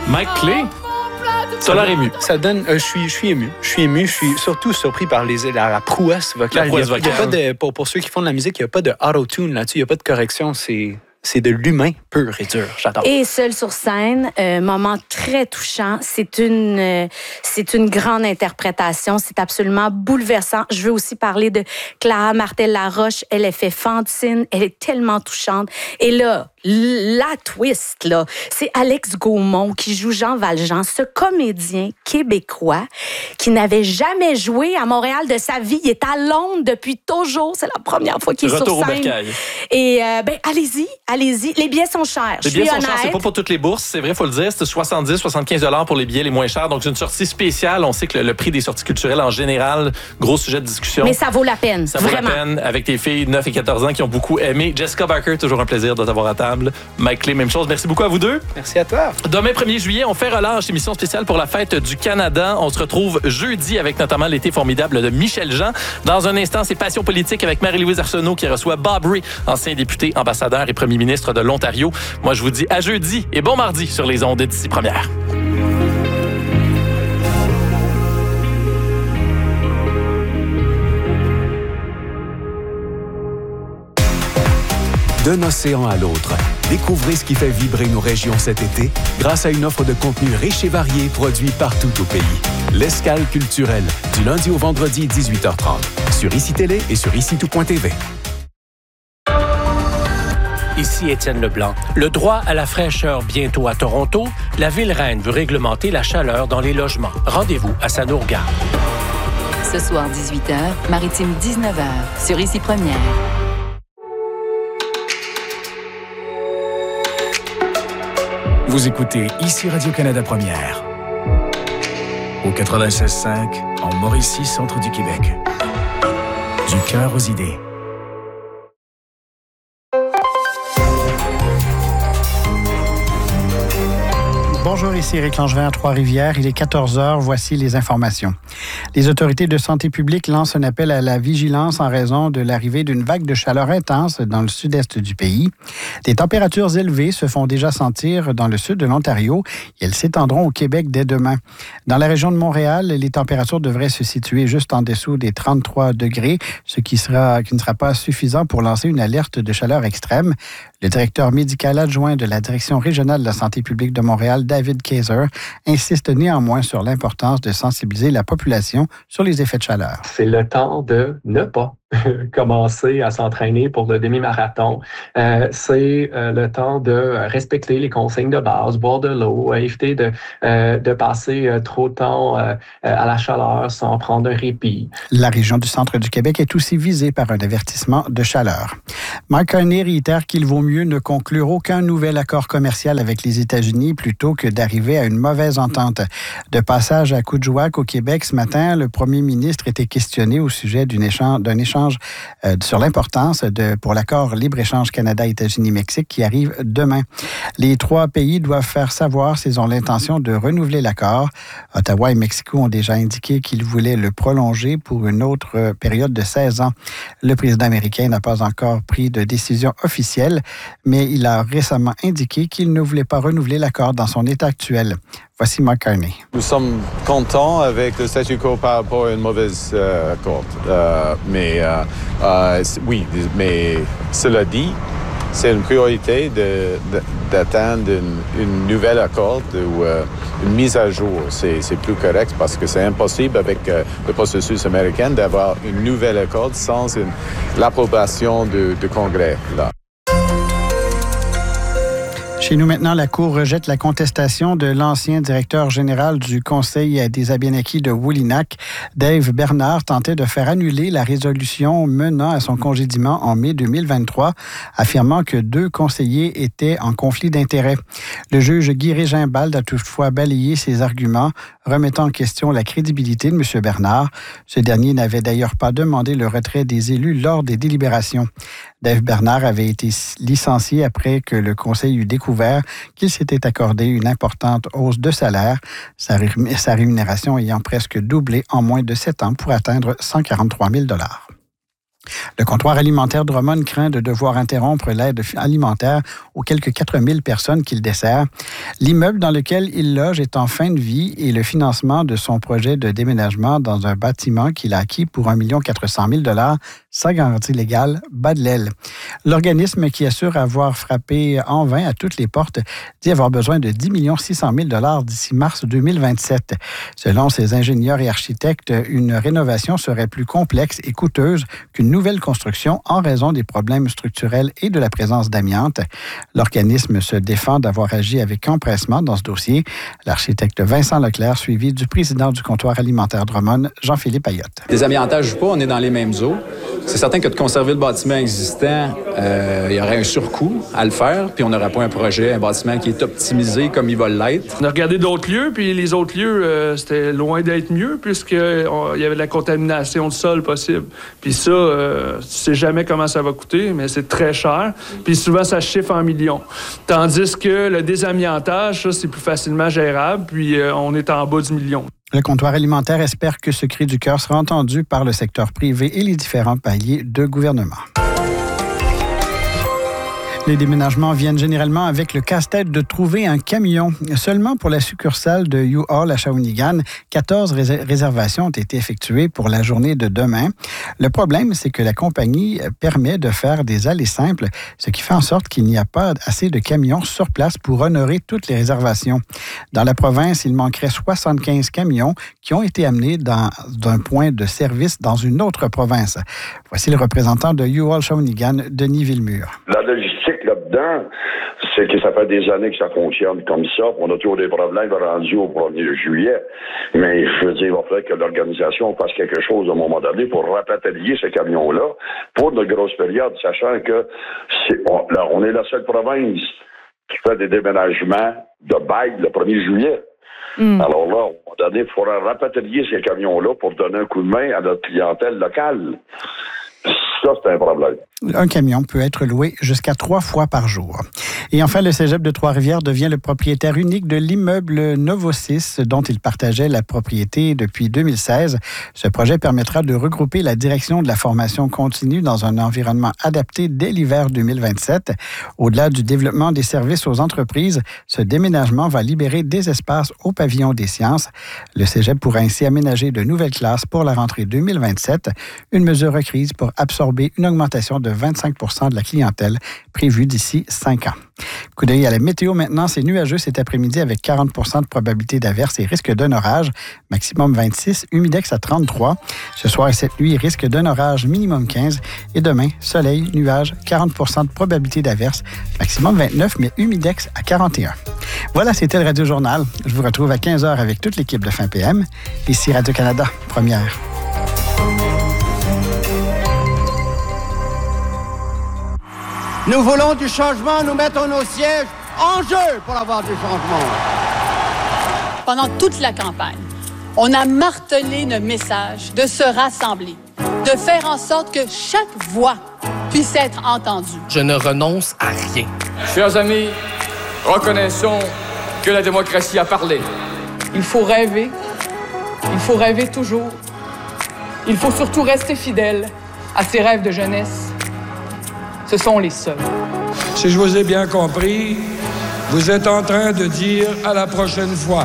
Mike Clay. Ça l'air ému. Ça donne. Je suis ému. Je suis surtout surpris par la prouesse vocale. La prouesse vocale. Il y a pas de, pour ceux qui font de la musique, il n'y a pas de auto-tune là-dessus. Il n'y a pas de correction. C'est de l'humain pur et dur. J'adore. Et seul sur scène, moment très touchant. C'est une grande interprétation. C'est absolument bouleversant. Je veux aussi parler de Clara Martel-Laroche. Elle est fait Fantine. Elle est tellement touchante. Et là, la twist, là, c'est Alex Gaumont qui joue Jean Valjean, ce comédien québécois qui n'avait jamais joué à Montréal de sa vie. Il est à Londres depuis toujours. C'est la première fois qu'il est sur scène. Retour au bercail. Et allez-y. Les billets sont chers. Les billets sont chers, c'est pas pour toutes les bourses, c'est vrai, il faut le dire. C'est 70-75 $ pour les billets les moins chers. Donc, c'est une sortie spéciale. On sait que le prix des sorties culturelles, en général, gros sujet de discussion. Mais ça vaut la peine, ça vaut la peine, avec tes filles 9 et 14 ans qui ont beaucoup aimé. Jessica Barker, toujours un plaisir de t'avoir à table. Mike Clay, même chose. Merci beaucoup à vous deux. Merci à toi. Demain, 1er juillet, on fait relâche, émission spéciale pour la fête du Canada. On se retrouve jeudi avec notamment l'été formidable de Michel Jean. Dans un instant, c'est Passion politique avec Marie-Louise Arsenault qui reçoit Bob Ray, ancien député, ambassadeur et premier ministre de l'Ontario. Moi, je vous dis à jeudi et bon mardi sur les ondes d'ici première. D'un océan à l'autre, découvrez ce qui fait vibrer nos régions cet été grâce à une offre de contenu riche et varié produit partout au pays. L'Escale culturelle, du lundi au vendredi 18h30, sur ICI Télé et sur ICI-tout.tv. Ici Étienne Leblanc. Le droit à la fraîcheur bientôt à Toronto, la ville-reine veut réglementer la chaleur dans les logements. Rendez-vous à Sanourga. Ce soir, 18h, Maritime 19h, sur ICI Première. Vous écoutez ici Radio-Canada Première. Au 96.5, en Mauricie, centre du Québec. Du cœur aux idées. Bonjour, ici Éric Langevin à Trois-Rivières. Il est 14h. Voici les informations. Les autorités de santé publique lancent un appel à la vigilance en raison de l'arrivée d'une vague de chaleur intense dans le sud-est du pays. Des températures élevées se font déjà sentir dans le sud de l'Ontario et elles s'étendront au Québec dès demain. Dans la région de Montréal, les températures devraient se situer juste en dessous des 33 degrés, ce qui ne sera pas suffisant pour lancer une alerte de chaleur extrême. Le directeur médical adjoint de la Direction régionale de la santé publique de Montréal, David Kaiser, insiste néanmoins sur l'importance de sensibiliser la population sur les effets de chaleur. C'est le temps de ne pas commencer à s'entraîner pour le demi-marathon. C'est le temps de respecter les consignes de base, boire de l'eau, éviter de passer trop de temps à la chaleur sans prendre un répit. La région du centre du Québec est aussi visée par un avertissement de chaleur. Mark Carney réitère qu'il vaut mieux ne conclure aucun nouvel accord commercial avec les États-Unis plutôt que d'arriver à une mauvaise entente. De passage à Coudjouac au Québec ce matin, le premier ministre était questionné au sujet d'un échange sur l'importance pour l'accord libre-échange Canada-États-Unis-Mexique qui arrive demain. Les trois pays doivent faire savoir s'ils ont l'intention de renouveler l'accord. Ottawa et Mexico ont déjà indiqué qu'ils voulaient le prolonger pour une autre période de 16 ans. Le président américain n'a pas encore pris de décision officielle, mais il a récemment indiqué qu'il ne voulait pas renouveler l'accord dans son état actuel. Voici Mark Carney. Nous sommes contents avec le statu quo par rapport à une mauvaise accord. Oui, mais cela dit, c'est une priorité d'atteindre une nouvelle accord ou une mise à jour. C'est plus correct parce que c'est impossible avec le processus américain d'avoir une nouvelle accord sans l'approbation du Congrès. Là. Chez nous maintenant, la Cour rejette la contestation de l'ancien directeur général du Conseil des Abénakis de Wolinak. Dave Bernard tentait de faire annuler la résolution menant à son congédiement en mai 2023, affirmant que 2 conseillers étaient en conflit d'intérêts. Le juge Guy Régimbald a toutefois balayé ses arguments, remettant en question la crédibilité de M. Bernard. Ce dernier n'avait d'ailleurs pas demandé le retrait des élus lors des délibérations. Dave Bernard avait été licencié après que le Conseil eut découvert qu'il s'était accordé une importante hausse de salaire, sa rémunération ayant presque doublé en moins de 7 ans pour atteindre 143 000 $. Le comptoir alimentaire Drummond craint de devoir interrompre l'aide alimentaire aux quelques 4000 personnes qu'il dessert. L'immeuble dans lequel il loge est en fin de vie et le financement de son projet de déménagement dans un bâtiment qu'il a acquis pour 1 400 000 $ sans garantie légale bat de l'aile. L'organisme qui assure avoir frappé en vain à toutes les portes dit avoir besoin de 10 600 000 $ d'ici mars 2027. Selon ses ingénieurs et architectes, une rénovation serait plus complexe et coûteuse qu'une nouvelle construction en raison des problèmes structurels et de la présence d'amiante. L'organisme se défend d'avoir agi avec empressement dans ce dossier. L'architecte Vincent Leclerc, suivi du président du comptoir alimentaire Drummond, Jean-Philippe Ayotte. Désamiantage ou pas, on est dans les mêmes eaux. C'est certain que de conserver le bâtiment existant, il y aurait un surcoût à le faire, puis on n'aurait pas un bâtiment qui est optimisé comme il va l'être. On a regardé d'autres lieux, puis les autres lieux, c'était loin d'être mieux, puisqu'il y avait de la contamination de sol possible. Puis ça, tu sais jamais comment ça va coûter, mais c'est très cher. Puis souvent, ça chiffre en millions. Tandis que le désamiantage, ça, c'est plus facilement gérable, puis on est en bas du million. Le comptoir alimentaire espère que ce cri du cœur sera entendu par le secteur privé et les différents paliers de gouvernement. Les déménagements viennent généralement avec le casse-tête de trouver un camion. Seulement pour la succursale de U-Haul à Shawinigan, 14 réservations ont été effectuées pour la journée de demain. Le problème, c'est que la compagnie permet de faire des allées simples, ce qui fait en sorte qu'il n'y a pas assez de camions sur place pour honorer toutes les réservations. Dans la province, il manquerait 75 camions qui ont été amenés d'un point de service dans une autre province. Voici le représentant de U-Haul Shawinigan, Denis Villemur. La logistique là-dedans, c'est que ça fait des années que ça fonctionne comme ça. On a toujours des problèmes rendus au 1er juillet. Mais je veux dire, il va falloir que l'organisation fasse quelque chose à un moment donné pour rapatrier ces camions-là pour de grosses périodes, sachant que on est la seule province qui fait des déménagements de bail le 1er juillet. Alors là, à un moment donné, il faudra rapatrier ces camions-là pour donner un coup de main à notre clientèle locale. Ça, c'est un problème. Un camion peut être loué jusqu'à 3 fois par jour. Et enfin, le Cégep de Trois-Rivières devient le propriétaire unique de l'immeuble Novosis, dont il partageait la propriété depuis 2016. Ce projet permettra de regrouper la direction de la formation continue dans un environnement adapté dès l'hiver 2027. Au-delà du développement des services aux entreprises, ce déménagement va libérer des espaces au pavillon des sciences. Le Cégep pourra ainsi aménager de nouvelles classes pour la rentrée 2027, une mesure requise pour absorber une augmentation de 25 % de la clientèle prévue d'ici 5 ans. Coup d'œil à la météo maintenant, c'est nuageux cet après-midi avec 40 % de probabilité d'averse et risque d'un orage, maximum 26, humidex à 33. Ce soir et cette nuit, risque d'un orage, minimum 15. Et demain, soleil, nuages, 40 % de probabilité d'averse, maximum 29, mais humidex à 41. Voilà, c'était le Radio Journal. Je vous retrouve à 15h avec toute l'équipe de Fin PM. Ici Radio-Canada, première. Nous voulons du changement, nous mettons nos sièges en jeu pour avoir du changement. Pendant toute la campagne, on a martelé le message de se rassembler, de faire en sorte que chaque voix puisse être entendue. Je ne renonce à rien. Chers amis, reconnaissons que la démocratie a parlé. Il faut rêver toujours. Il faut surtout rester fidèle à ses rêves de jeunesse. Ce sont les seuls. Si je vous ai bien compris, vous êtes en train de dire à la prochaine fois.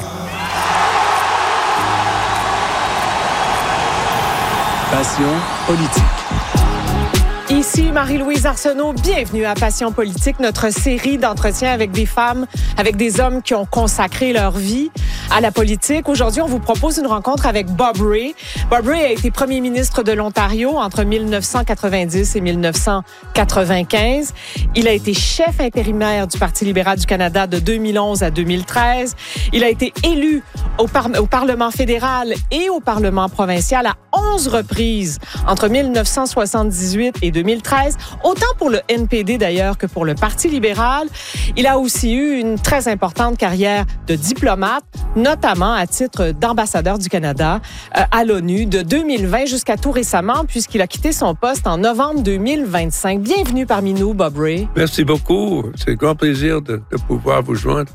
Passion politique. Ici Marie-Louise Arsenault, bienvenue à Passion politique, notre série d'entretiens avec des femmes, avec des hommes qui ont consacré leur vie à la politique. Aujourd'hui, on vous propose une rencontre avec Bob Rae. Bob Rae a été premier ministre de l'Ontario entre 1990 et 1995. Il a été chef intérimaire du Parti libéral du Canada de 2011 à 2013. Il a été élu au Parlement fédéral et au Parlement provincial à 11 reprises entre 1978 et 2013, autant pour le NPD d'ailleurs que pour le Parti libéral. Il a aussi eu une très importante carrière de diplomate, notamment à titre d'ambassadeur du Canada à l'ONU de 2020 jusqu'à tout récemment, puisqu'il a quitté son poste en novembre 2025. Bienvenue parmi nous, Bob Rae. Merci beaucoup. C'est un grand plaisir de pouvoir vous joindre.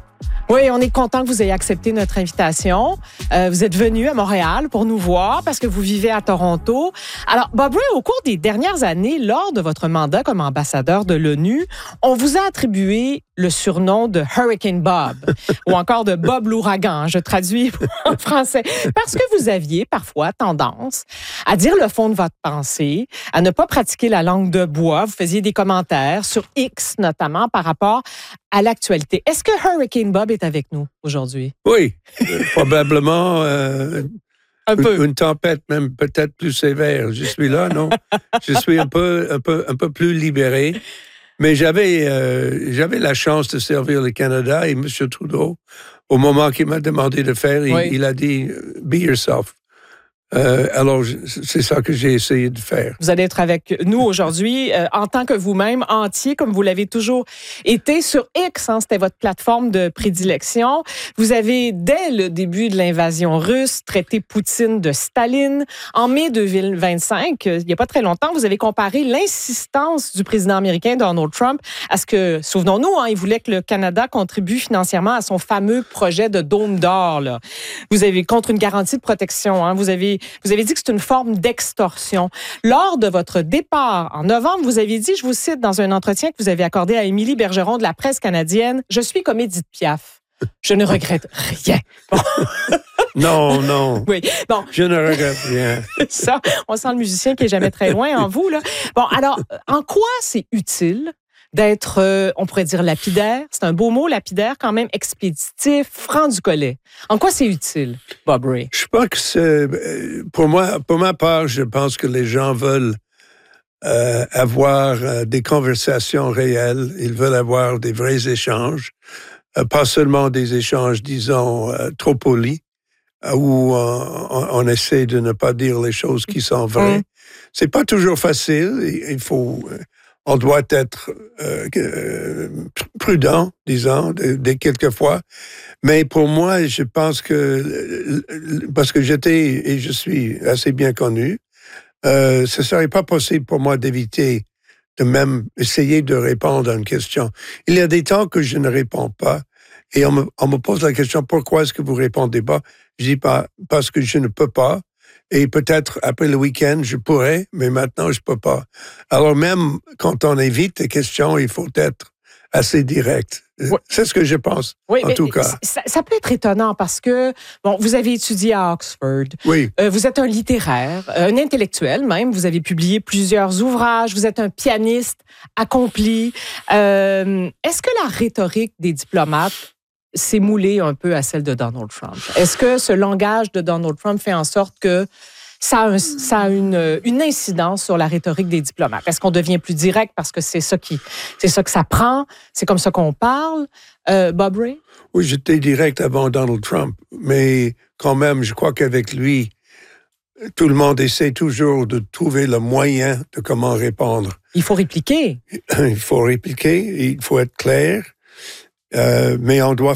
Oui, on est content que vous ayez accepté notre invitation. Vous êtes venu à Montréal pour nous voir parce que vous vivez à Toronto. Alors, Bob Rae, au cours des dernières années, lors de votre mandat comme ambassadeur de l'ONU, on vous a attribué le surnom de Hurricane Bob ou encore de Bob l'ouragan, je traduis en français, parce que vous aviez parfois tendance à dire le fond de votre pensée, à ne pas pratiquer la langue de bois. Vous faisiez des commentaires sur X, notamment par rapport à l'actualité. Est-ce que Hurricane Bob est avec nous aujourd'hui? Oui, probablement une tempête même peut-être plus sévère. Je suis là, non? Je suis un peu plus libéré. Mais j'avais la chance de servir le Canada et M. Trudeau, au moment qu'il m'a demandé de faire, il a dit « Be yourself ». Alors, c'est ça que j'ai essayé de faire. Vous allez être avec nous aujourd'hui en tant que vous-même, entier, comme vous l'avez toujours été sur X. Hein, c'était votre plateforme de prédilection. Vous avez, dès le début de l'invasion russe, traité Poutine de Staline. En mai 2025, il n'y a pas très longtemps, vous avez comparé l'insistance du président américain Donald Trump à ce que, souvenons-nous, hein, il voulait que le Canada contribue financièrement à son fameux projet de Dôme d'or. Là. Vous avez contre une garantie de protection. Hein, vous avez dit que c'est une forme d'extorsion. Lors de votre départ en novembre, vous avez dit, je vous cite dans un entretien que vous avez accordé à Émilie Bergeron de la presse canadienne, « Je suis comme Édith Piaf. Je ne regrette rien. » Non. Oui, bon. Je ne regrette rien. Ça, on sent le musicien qui est jamais très loin en vous, là. Bon, alors, en quoi c'est utile d'être, on pourrait dire lapidaire, c'est un beau mot, lapidaire, quand même, expéditif, franc du collet. En quoi c'est utile, Bob Rae? Je pense que c'est, pour ma part, je pense que les gens veulent avoir des conversations réelles, ils veulent avoir des vrais échanges, pas seulement des échanges, disons, trop polis, où on essaie de ne pas dire les choses qui sont vraies. C'est pas toujours facile, on doit être prudent, disons, dès quelquefois. Mais pour moi, je pense que, parce que j'étais et je suis assez bien connu, ce serait pas possible pour moi d'éviter de même essayer de répondre à une question. Il y a des temps que je ne réponds pas et on me pose la question, pourquoi est-ce que vous répondez pas? Je dis pas, parce que je ne peux pas. Et peut-être après le week-end, je pourrais, mais maintenant, je peux pas. Alors même quand on évite les questions, il faut être assez direct. Oui. C'est ce que je pense, en tout cas. Ça peut être étonnant parce que, bon, vous avez étudié à Oxford. Oui. Vous êtes un littéraire, un intellectuel même. Vous avez publié plusieurs ouvrages. Vous êtes un pianiste accompli. Est-ce que la rhétorique des diplomates s'est moulée un peu à celle de Donald Trump? Est-ce que ce langage de Donald Trump fait en sorte que ça a une incidence sur la rhétorique des diplomates? Est-ce qu'on devient plus direct parce que c'est ça que ça prend? C'est comme ça qu'on parle? Bob Rae? Oui, j'étais direct avant Donald Trump, mais quand même, je crois qu'avec lui, tout le monde essaie toujours de trouver le moyen de comment répondre. Il faut répliquer. Il faut répliquer, il faut être clair, mais on doit